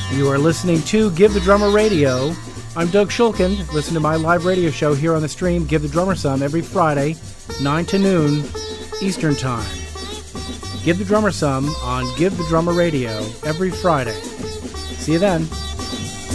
You are listening to Give the Drummer Radio. I'm Doug Shulkin. Listen to my live radio show here on the stream, Give the Drummer Some, every Friday, 9 to noon Eastern Time. Give the Drummer Some on Give the Drummer Radio every Friday. See you then.